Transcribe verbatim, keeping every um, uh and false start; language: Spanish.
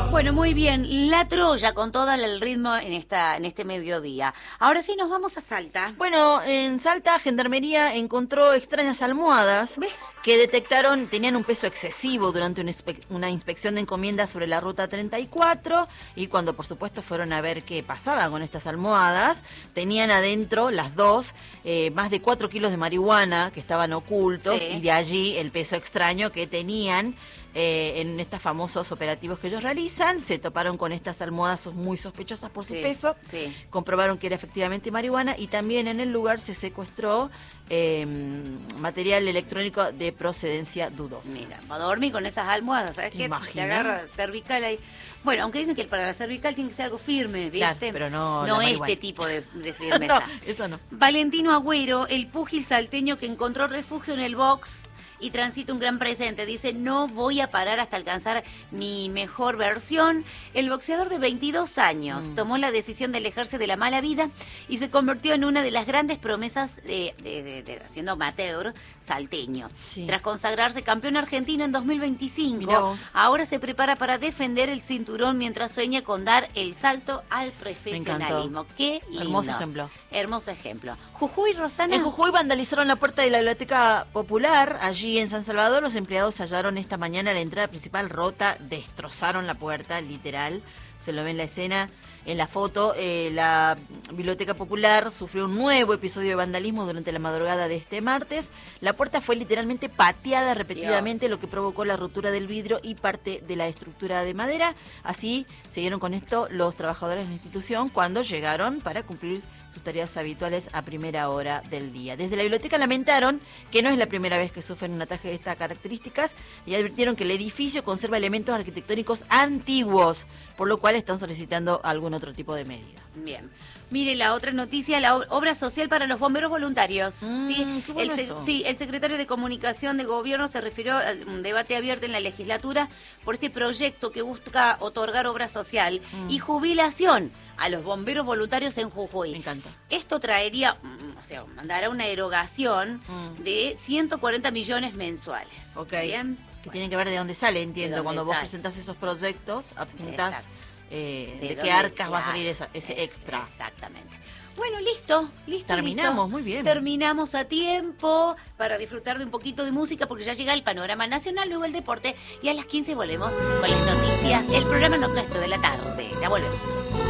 Bueno, muy bien. La Troya con todo el ritmo en esta en este mediodía. Ahora sí nos vamos a Salta. Bueno, en Salta, Gendarmería encontró extrañas almohadas ¿Ves? que detectaron, tenían un peso excesivo durante una, inspe- una inspección de encomiendas sobre la ruta treinta y cuatro, y cuando por supuesto fueron a ver qué pasaba con estas almohadas, tenían adentro las dos eh, más de cuatro kilos de marihuana que estaban ocultos, Sí. y de allí el peso extraño que tenían. Eh, en estos famosos operativos que ellos realizan, se toparon con estas almohadas muy sospechosas por su Sí, peso, sí. comprobaron que era efectivamente marihuana, y también en el lugar se secuestró eh, material electrónico de procedencia dudosa. Mira, para dormir con esas almohadas, ¿sabes ¿Te qué? imaginas? Te agarra cervical ahí. Bueno, aunque dicen que para la cervical tiene que ser algo firme, ¿viste? Claro, pero no la No marihuana. este tipo de, de firmeza. No, eso no. Valentino Agüero, el púgil salteño que encontró refugio en el box y transita un gran presente. Dice, no voy a parar hasta alcanzar mi mejor versión. El boxeador de veintidós años Mm. tomó la decisión de alejarse de la mala vida y se convirtió en una de las grandes promesas de, de, de, de haciendo amateur salteño. Sí. Tras consagrarse campeón argentino en dos mil Mirá veinticinco, vos. ahora se prepara para defender el cinturón mientras sueña con dar el salto al profesionalismo. Qué lindo. Hermoso ejemplo. Hermoso ejemplo. Jujuy, Rosana. En Jujuy vandalizaron la puerta de la Biblioteca Popular. Allí en San Salvador, los empleados hallaron esta mañana la entrada principal rota, destrozaron la puerta, literal. Se lo ve en la escena, en la foto. Eh, la Biblioteca Popular sufrió un nuevo episodio de vandalismo durante la madrugada de este martes. La puerta fue literalmente pateada repetidamente, Dios. lo que provocó la rotura del vidrio y parte de la estructura de madera. Así siguieron con esto los trabajadores de la institución cuando llegaron para cumplir sus tareas habituales a primera hora del día. Desde la biblioteca lamentaron que no es la primera vez que sufren un ataque de estas características y advirtieron que el edificio conserva elementos arquitectónicos antiguos, por lo cual están solicitando algún otro tipo de medida. Bien. Mire, la otra noticia, la ob- obra social para los bomberos voluntarios. Mm, ¿sí? qué bueno el, se- eso. sí, el secretario de Comunicación de Gobierno se refirió a un debate abierto en la legislatura por este proyecto que busca otorgar obra social Mm. y jubilación a los bomberos voluntarios en Jujuy. Me encanta. Esto traería, mm, o sea, mandará una erogación Mm. de ciento cuarenta millones mensuales. Ok. Bien. Que tienen que ver de dónde sale, entiendo. dónde Cuando vos sale. presentás esos proyectos, adjuntás Exacto. eh, ¿De de, qué dónde? arcas va a Claro, salir esa- ese es- extra. Exactamente. Bueno, listo, listo. Terminamos, listo. muy bien. Terminamos a tiempo para disfrutar de un poquito de música porque ya llega el panorama nacional, luego el deporte y a las quince volvemos con las noticias, el programa nocturno de la tarde. Ya volvemos.